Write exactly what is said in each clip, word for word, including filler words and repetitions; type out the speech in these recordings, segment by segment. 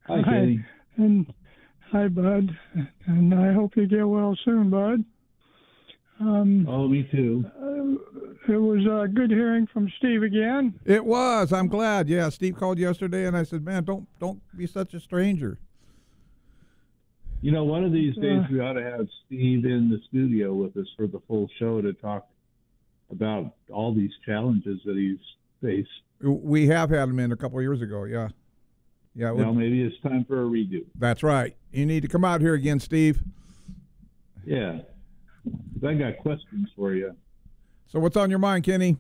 Hi, Hi, Kenny. and hi, Bud. And I hope you get well soon, Bud. Um, Oh, me too. uh, it was uh, good hearing from Steve again. It was. I'm glad. Yeah, Steve called yesterday, and I said, "Man, don't don't be such a stranger." You know, one of these Uh, days we ought to have Steve in the studio with us for the full show to talk about all these challenges that he's faced. We have had him in a couple of years ago. Yeah, yeah. it Now would- maybe it's time for a redo. that's right. You need to come out here again, Steve. Yeah. 'Cause I got questions for you. So, what's on your mind, Kenny?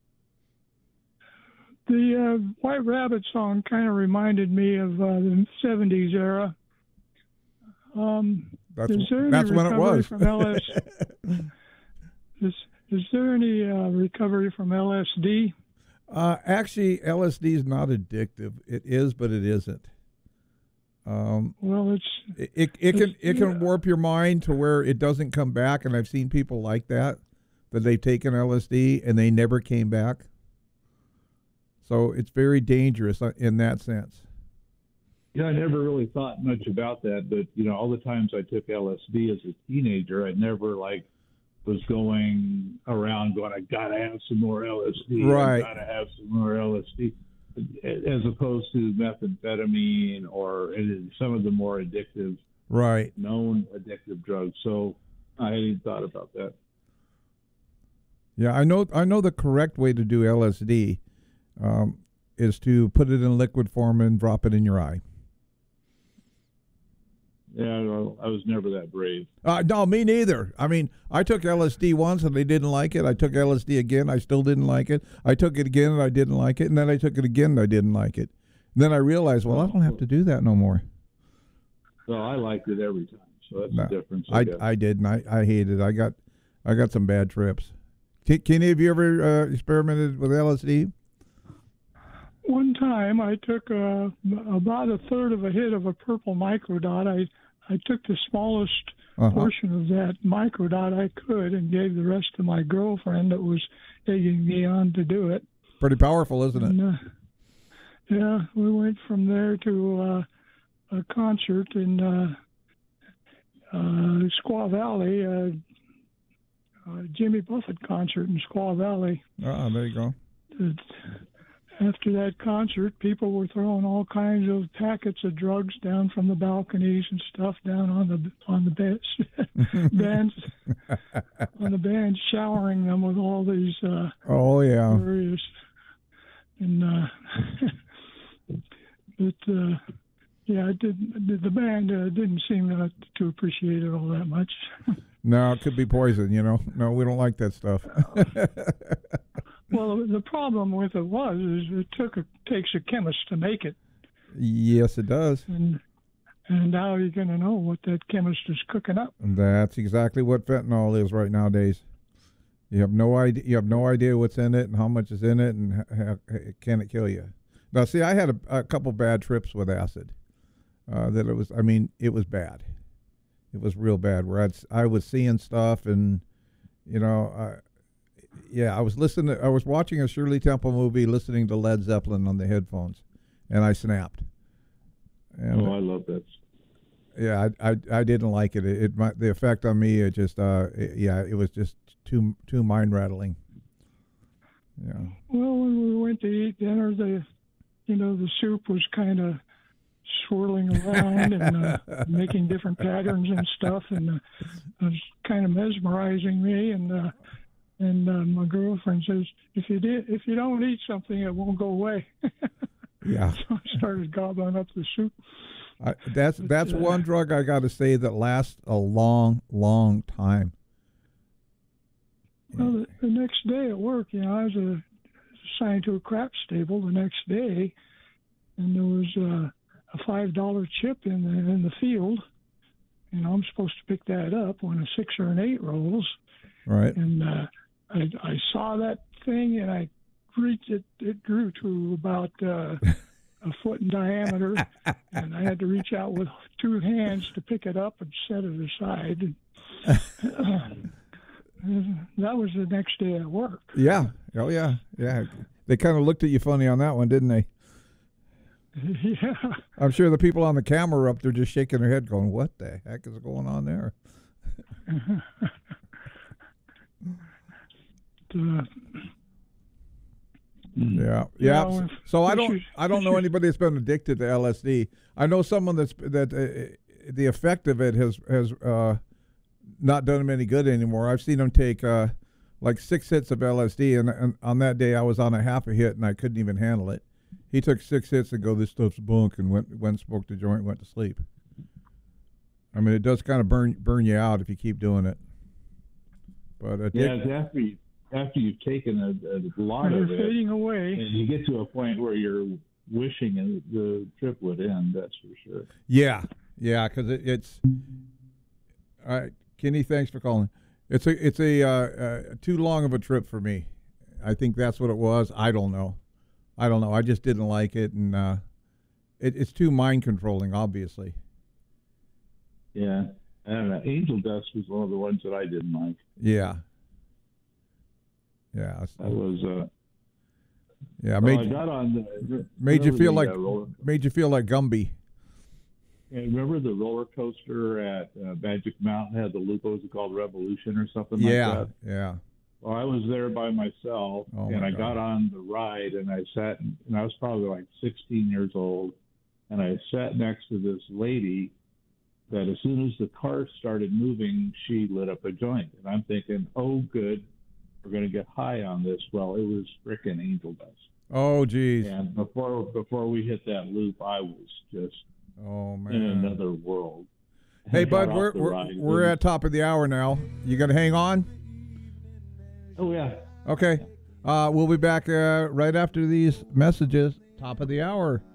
The uh, White Rabbit song kind of reminded me of uh, the seventies era. Um, That's is there any that's when it recovery was. from L S is, is there any uh, recovery from L S D? Uh, actually, L S D is not addictive. It is, but it isn't. Um, Well, it's it it, it can It's- it can yeah. warp your mind to where it doesn't come back, and I've seen people like that that they've taken L S D and they never came back. So it's very dangerous uh, in that sense. Yeah, I never really thought much about that, but you know, all the times I took L S D as a teenager, I never like was going around going, I gotta have some more L S D. Right. I gotta have some more L S D, as opposed to methamphetamine or some of the more addictive, Right. known addictive drugs. So I hadn't thought about that. Yeah, I know. I know the correct way to do L S D um, is to put it in liquid form and drop it in your eye. Yeah, well, I was never that brave. Uh, no, me neither. I mean, I took L S D once and I didn't like it. I took L S D again. I still didn't like it. I took it again and I didn't like it. And then I took it again and I didn't like it. And then I realized, well, I don't have to do that no more. So I liked it every time. So that's No, the difference. I, I, guess. I did, and I, I hated it. I got I got some bad trips. Ke- Kenny, have you ever uh, experimented with L S D? one time I took uh, about a third of a hit of a purple microdot. I I took the smallest Uh-huh. portion of that microdot I could and gave the rest to my girlfriend that was egging me on to do it. Pretty powerful, isn't it? And, uh, yeah, we went from there to uh, a concert in uh, uh, Squaw Valley, uh, uh, Jimmy Buffett concert in Squaw Valley. Ah, there you go. That after that concert, people were throwing all kinds of packets of drugs down from the balconies and stuff down on the on the bench, bands on the band, showering them with all these uh, Oh yeah. various. And uh, it, uh, yeah, it did. The band uh, didn't seem uh, to appreciate it all that much. No, it could be poison. You know. No, we don't like that stuff. Well, the problem with it was is it took a, takes a chemist to make it, Yes, it does. and and how are you going to know what that chemist is cooking up? And that's exactly what fentanyl is right nowadays. You have no idea. You have no idea what's in it and how much is in it, and how, can it kill you? Now, see, I had a, a couple bad trips with acid. Uh, that it was. I mean, it was bad. It was real bad. Where I'd, I was seeing stuff, and you know, uh, yeah, I was listening. I was watching a Shirley Temple movie, listening to Led Zeppelin on the headphones, and I snapped. And, Oh, I love that. yeah, I, I I didn't like it. It, it my, the effect on me, it just uh it, yeah, it was just too too mind rattling. Yeah. Well, when we went to eat dinner, the you know the soup was kind of swirling around and uh, making different patterns and stuff, and uh, it was kind of mesmerizing me. And uh, and uh, my girlfriend says, if you did, if you don't eat something, it won't go away. Yeah. So I started gobbling up the soup. I, that's that's uh, one drug I got to say that lasts a long, long time. Well, the, the next day at work, you know, I was uh, assigned to a crap stable the next day, and there was uh, a five dollar chip in the in the field. You know, I'm supposed to pick that up when a six or an eight rolls, Right. and uh, I, I saw that thing, and I reached it. It grew to about uh, a foot in diameter, and I had to reach out with two hands to pick it up and set it aside. And, that was the next day at work. Yeah. Oh yeah. Yeah. They kind of looked at you funny on that one, didn't they? Yeah. I'm sure the people on the camera up there just shaking their head, going, "What the heck is going on there?" uh, Yeah, yeah. Yeah, So I we don't, should- I don't we know should- anybody that's been addicted to L S D. I know someone that's that uh, the effect of it has has uh, not done him any good anymore. I've seen him take uh, like six hits of L S D, and, and on that day I was on a half a hit and I couldn't even handle it. He took six hits and go, "This stuff's bunk," and went went smoked a joint, and went to sleep. I mean, it does kind of burn burn you out if you keep doing it. But addic- Yeah, it's after you after you've taken a, a lot they're of it, fading away. and you get to a point where you're wishing it, the trip would end. That's for sure. Yeah, yeah, because it, it's. All right, Kenny, thanks for calling. It's a it's a uh, uh, too long of a trip for me. I think that's what it was. I don't know. I don't know. I just didn't like it, and uh, it, it's too mind controlling. Obviously. Yeah, I don't know. Angel Dust was one of the ones that I didn't like. Yeah. Yeah. it's- That was. Uh, yeah. well, Made I got on the. made you remember feel the, like uh, roller, made you feel like Gumby. and remember the roller coaster at uh, Magic Mountain had the loop? What was it called? Revolution or something Yeah. like that. Yeah. Well, I was there by myself, Oh, and my I God. got on the ride, and I sat, and I was probably like sixteen years old, and I sat next to this lady that as soon as the car started moving, she lit up a joint. And I'm thinking, oh, good, we're going to get high on this. Well, it was frickin' Angel Dust. Oh, geez. And before before we hit that loop, I was just Oh, man. in another world. Hey, I bud, got we're off the we're, ride. we're at top of the hour now. You gonna hang on? Oh, yeah. Okay. Uh, we'll be back uh, right after these messages. Top of the hour.